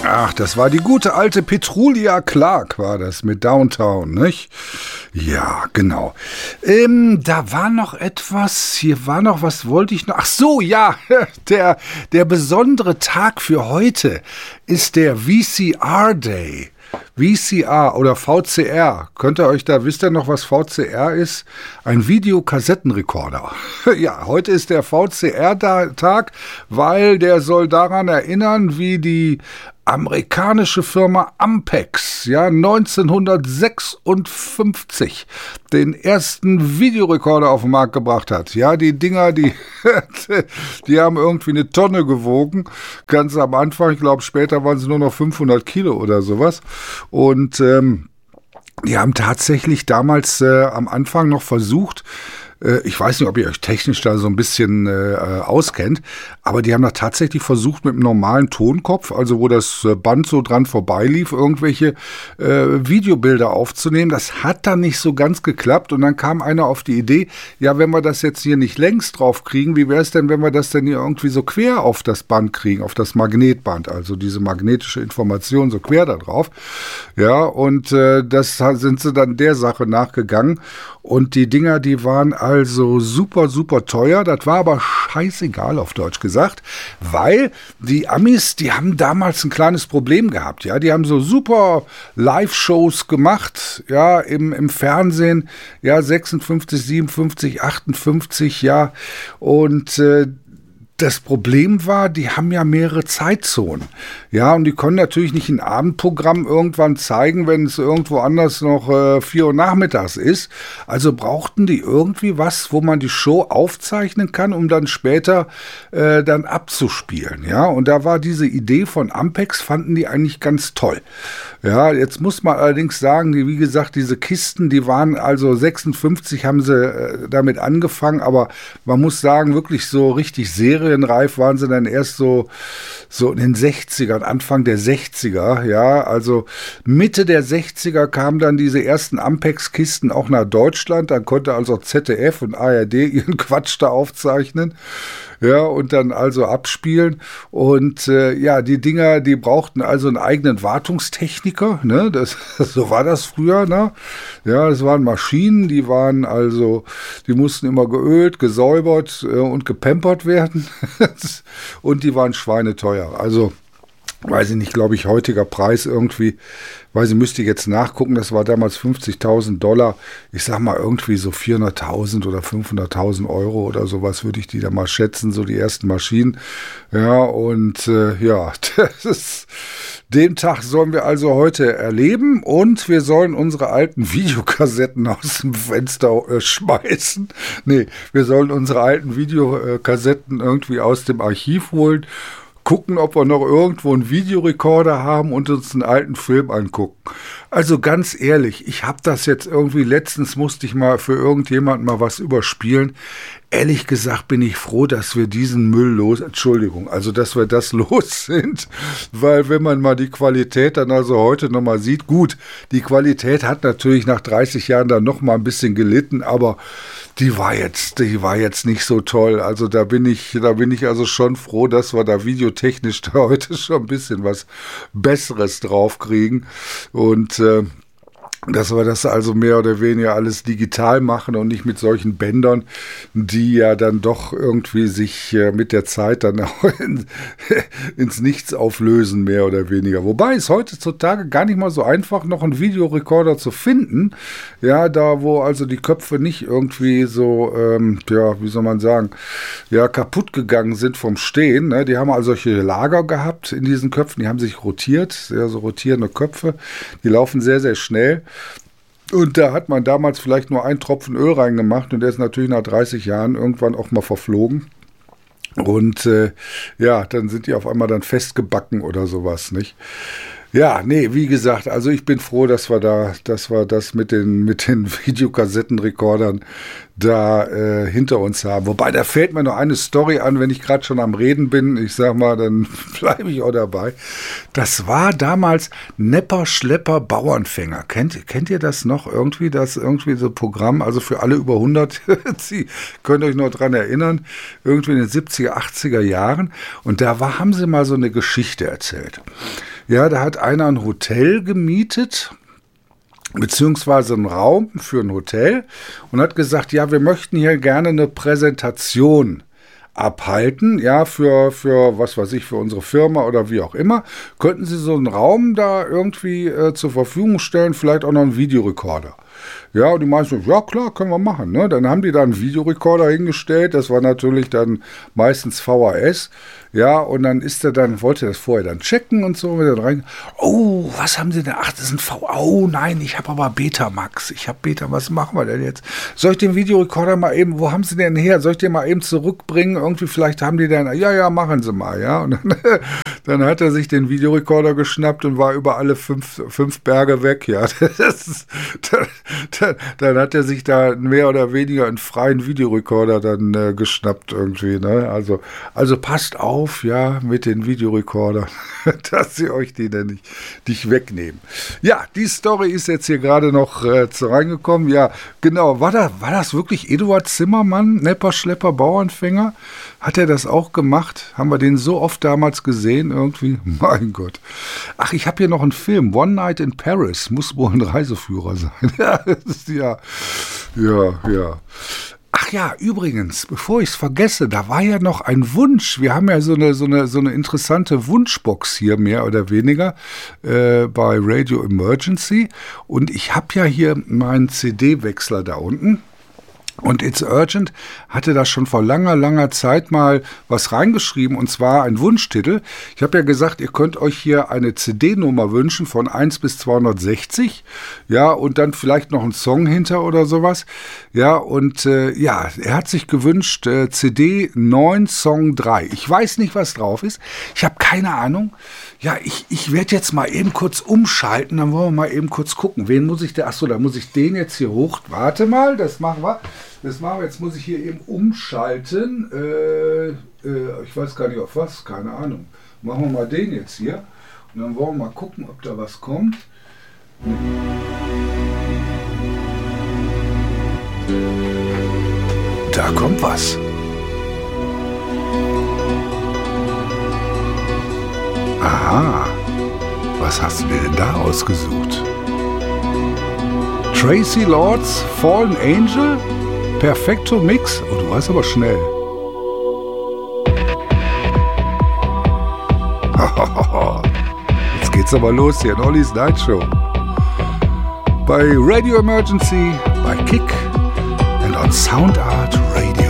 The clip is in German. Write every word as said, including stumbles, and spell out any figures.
Ach, das war die gute alte Petrulia Clark, war das, mit Downtown, nicht? Ja, genau. Ähm, da war noch etwas, hier war noch, was wollte ich noch? Ach so, ja, der, der besondere Tag für heute ist der V C R Day. V C R oder V C R. Könnt ihr euch da, wisst ihr noch, was V C R ist? Ein Videokassettenrekorder. Ja, heute ist der V C R-Tag, weil der soll daran erinnern, wie die amerikanische Firma Ampex, ja, neunzehnhundertsechsundfünfzig den ersten Videorekorder auf den Markt gebracht hat. Ja, die Dinger, die, die haben irgendwie eine Tonne gewogen. Ganz am Anfang, ich glaube, später waren sie nur noch fünfhundert Kilo oder sowas. Und ähm, die haben tatsächlich damals äh, am Anfang noch versucht, ich weiß nicht, ob ihr euch technisch da so ein bisschen äh, auskennt, aber die haben da tatsächlich versucht, mit einem normalen Tonkopf, also wo das Band so dran vorbeilief, irgendwelche äh, Videobilder aufzunehmen. Das hat dann nicht so ganz geklappt und dann kam einer auf die Idee, ja, wenn wir das jetzt hier nicht längs drauf kriegen, wie wäre es denn, wenn wir das denn hier irgendwie so quer auf das Band kriegen, auf das Magnetband, also diese magnetische Information so quer da drauf. Ja, und äh, das sind sie dann der Sache nachgegangen und die Dinger, die waren also super, super teuer. Das war aber scheißegal, auf Deutsch gesagt, weil die Amis, die haben damals ein kleines Problem gehabt. Ja, die haben so super Live-Shows gemacht, ja, im, im Fernsehen, ja, sechsundfünfzig, siebenundfünfzig, achtundfünfzig, ja, und äh, das Problem war, die haben ja mehrere Zeitzonen. Ja, und die konnten natürlich nicht ein Abendprogramm irgendwann zeigen, wenn es irgendwo anders noch äh, vier Uhr nachmittags ist. Also brauchten die irgendwie was, wo man die Show aufzeichnen kann, um dann später äh, dann abzuspielen. Ja, und da war diese Idee von Ampex, fanden die eigentlich ganz toll. Ja, jetzt muss man allerdings sagen, die, wie gesagt, diese Kisten, die waren also sechsundfünfzig, haben sie äh, damit angefangen, aber man muss sagen, wirklich so richtig serienreif waren sie dann erst so, so in den sechzigern, Anfang der sechziger, ja, also Mitte der sechziger kamen dann diese ersten Ampex-Kisten auch nach Deutschland, dann konnte also Z D F und A R D ihren Quatsch da aufzeichnen. Ja, und dann also abspielen. Und äh, ja, die Dinger, die brauchten also einen eigenen Wartungstechniker, ne? Das, so war das früher, ne? Ja, das waren Maschinen, die waren also, die mussten immer geölt, gesäubert äh, und gepampert werden. Und die waren schweineteuer. Also, weiß ich nicht, glaube ich, heutiger Preis irgendwie, weiß ich, müsste ich jetzt nachgucken, das war damals fünfzigtausend Dollar, ich sag mal irgendwie so vierhunderttausend oder fünfhunderttausend Euro oder sowas würde ich die da mal schätzen, so die ersten Maschinen, ja, und äh, ja, das ist, den Tag sollen wir also heute erleben und wir sollen unsere alten Videokassetten aus dem Fenster äh, schmeißen, nee, wir sollen unsere alten Videokassetten irgendwie aus dem Archiv holen, gucken, ob wir noch irgendwo einen Videorekorder haben und uns einen alten Film angucken. Also ganz ehrlich, ich habe das jetzt irgendwie, letztens musste ich mal für irgendjemanden mal was überspielen. Ehrlich gesagt bin ich froh, dass wir diesen Müll los, Entschuldigung, also dass wir das los sind, weil wenn man mal die Qualität dann also heute nochmal sieht, gut, die Qualität hat natürlich nach dreißig Jahren dann nochmal ein bisschen gelitten, aber die war jetzt, die war jetzt nicht so toll. Also da bin ich, da bin ich also schon froh, dass wir da videotechnisch da heute schon ein bisschen was Besseres drauf kriegen und äh, dass wir das also mehr oder weniger alles digital machen und nicht mit solchen Bändern, die ja dann doch irgendwie sich äh, mit der Zeit dann auch in, ins Nichts auflösen, mehr oder weniger. Wobei es heutzutage gar nicht mal so einfach, noch einen Videorekorder zu finden, ja, da wo also die Köpfe nicht irgendwie so, ähm, ja, wie soll man sagen, ja, kaputt gegangen sind vom Stehen, ne? Die haben also solche Lager gehabt in diesen Köpfen, die haben sich rotiert, sehr so rotierende Köpfe, die laufen sehr, sehr schnell. Und da hat man damals vielleicht nur einen Tropfen Öl reingemacht und der ist natürlich nach dreißig Jahren irgendwann auch mal verflogen. Und äh, ja, dann sind die auf einmal dann festgebacken oder sowas, nicht? Ja, nee, wie gesagt, also ich bin froh, dass wir da, dass wir das mit den, mit den Videokassettenrekordern da äh, hinter uns haben. Wobei, da fällt mir noch eine Story an, wenn ich gerade schon am Reden bin. Ich sag mal, dann bleibe ich auch dabei. Das war damals Nepper, Schlepper, Bauernfänger. Kennt, kennt ihr das noch irgendwie? Das irgendwie so Programm, also für alle über hundert, Sie könnt euch noch dran erinnern, irgendwie in den siebziger, achtziger Jahren. Und da war, haben sie mal so eine Geschichte erzählt. Ja, da hat einer ein Hotel gemietet, beziehungsweise einen Raum für ein Hotel und hat gesagt, ja, wir möchten hier gerne eine Präsentation abhalten, ja, für, für, was weiß ich, für unsere Firma oder wie auch immer. Könnten Sie so einen Raum da irgendwie äh, zur Verfügung stellen, vielleicht auch noch einen Videorekorder? Ja, und die meisten, ja klar, können wir machen. Ne? Dann haben die da einen Videorekorder hingestellt, das war natürlich dann meistens V H S, ja, und dann ist er dann, wollte das vorher dann checken und so, wieder rein. Oh, was haben Sie denn? Ach, das ist ein V H S. Oh nein, ich habe aber Betamax. Ich habe Beta, was machen wir denn jetzt? Soll ich den Videorekorder mal eben, wo haben Sie den her? Soll ich den mal eben zurückbringen? Irgendwie, vielleicht haben die dann, ja, ja, machen Sie mal, ja. Und dann, dann hat er sich den Videorekorder geschnappt und war über alle fünf, fünf Berge weg, ja. Das ist, dann, dann, dann hat er sich da mehr oder weniger einen freien Videorekorder dann äh, geschnappt irgendwie, ne? Also, also passt auf, ja, mit den Videorekordern, dass sie euch die dann nicht, nicht wegnehmen. Ja, die Story ist jetzt hier gerade noch äh, zu reingekommen. Ja, genau, war, da, war das wirklich Eduard Zimmermann, Nepper, Schlepper, Bauernfänger? Hat er das auch gemacht? Haben wir den so oft damals gesehen irgendwie? Mein Gott. Ach, ich habe hier noch einen Film, One Night in Paris, muss wohl ein Reiseführer sein. ja, ja, ja, ja. Ach ja, übrigens, bevor ich es vergesse, da war ja noch ein Wunsch. Wir haben ja so eine, so eine, so eine interessante Wunschbox hier, mehr oder weniger, äh, bei Radio Emergency. Und ich habe ja hier meinen C D-Wechsler da unten. Und It's Urgent hatte da schon vor langer, langer Zeit mal was reingeschrieben, und zwar ein Wunschtitel. Ich habe ja gesagt, ihr könnt euch hier eine C D-Nummer wünschen von eins bis zweihundertsechzig, ja, und dann vielleicht noch einen Song hinter oder sowas. Ja, und äh, ja, er hat sich gewünscht, äh, C D neun, Song drei. Ich weiß nicht, was drauf ist. Ich habe keine Ahnung. Ja, ich, ich werde jetzt mal eben kurz umschalten, dann wollen wir mal eben kurz gucken. Wen muss ich da? Achso, da muss ich den jetzt hier hoch. Warte mal, das machen wir. Das machen wir. Jetzt muss ich hier eben umschalten. Äh, äh, ich weiß gar nicht auf was, keine Ahnung. Machen wir mal den jetzt hier. Und dann wollen wir mal gucken, ob da was kommt. Da kommt was. Aha, was hast du dir denn da ausgesucht? Tracy Lords Fallen Angel? Perfekto Mix? Oh, du warst aber schnell. Jetzt geht's aber los hier in Ollies Night Show. Bei Radio Emergency, bei Kick and on Sound Art.